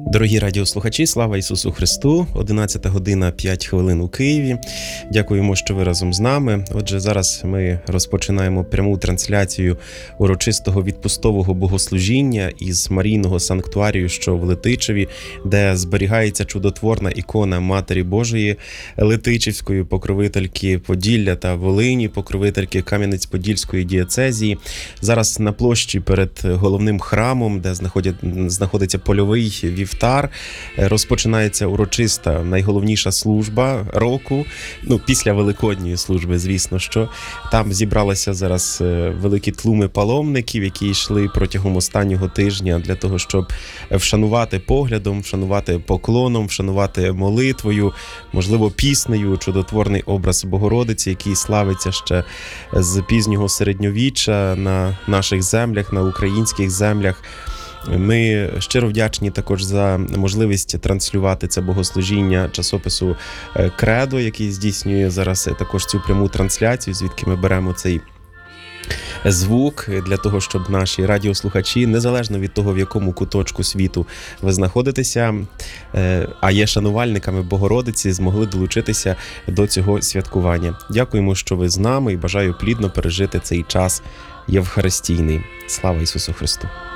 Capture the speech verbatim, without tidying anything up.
Дорогі радіослухачі, слава Ісусу Христу! одинадцята година п'ять хвилин у Києві. Дякуємо, що ви разом з нами. Отже, зараз ми розпочинаємо пряму трансляцію урочистого відпустового богослужіння із Марійного санктуарію, що в Летичеві, де зберігається чудотворна ікона Матері Божої Летичівської, покровительки Поділля та Волині, покровительки Кам'янець-Подільської дієцезії. Зараз на площі перед головним храмом, де знаходиться польовий вівтар, розпочинається урочиста, найголовніша служба року, ну, після Великодньої служби, звісно, що. Там зібралися зараз великі тлуми паломників, які йшли протягом останнього тижня для того, щоб вшанувати поглядом, вшанувати поклоном, вшанувати молитвою, можливо, піснею, чудотворний образ Богородиці, який славиться ще з пізнього середньовіччя на наших землях, на українських землях. Ми щиро вдячні також за можливість транслювати це богослужіння часопису «Кредо», який здійснює зараз також цю пряму трансляцію, звідки ми беремо цей звук для того, щоб наші радіослухачі, незалежно від того, в якому куточку світу ви знаходитеся, а є шанувальниками Богородиці, змогли долучитися до цього святкування. Дякуємо, що ви з нами, і бажаю плідно пережити цей час євхаристійний. Слава Ісусу Христу!